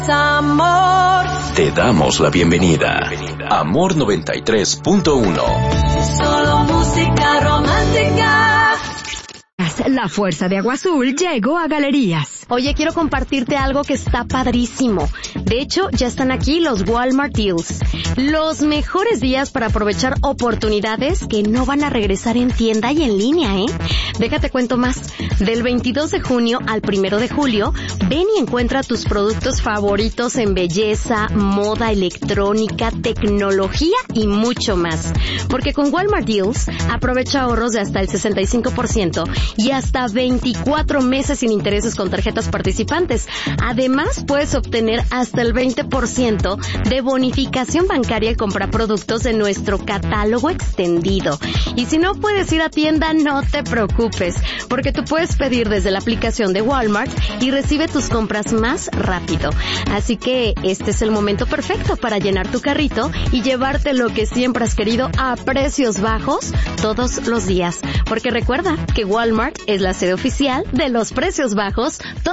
Amor. Te damos la bienvenida. Amor 93.1. Solo música romántica. La fuerza de Agua Azul llegó a Galerías. Oye, quiero compartirte algo que está padrísimo. De hecho, ya están aquí los Walmart Deals. Los mejores días para aprovechar oportunidades que no van a regresar en tienda y en línea, ¿eh? Déjate cuento más. Del 22 de junio al 1 de julio, ven y encuentra tus productos favoritos en belleza, moda, electrónica, tecnología y mucho más. Porque con Walmart Deals, aprovecha ahorros de hasta el 65% y hasta 24 meses sin intereses con tarjetas participantes. Además, puedes obtener hasta el 20% de bonificación bancaria al comprar productos de nuestro catálogo extendido. Y si no puedes ir a tienda, no te preocupes, porque tú puedes pedir desde la aplicación de Walmart y recibe tus compras más rápido. Así que este es el momento perfecto para llenar tu carrito y llevarte lo que siempre has querido a precios bajos todos los días. Porque recuerda que Walmart es la sede oficial de los precios bajos todos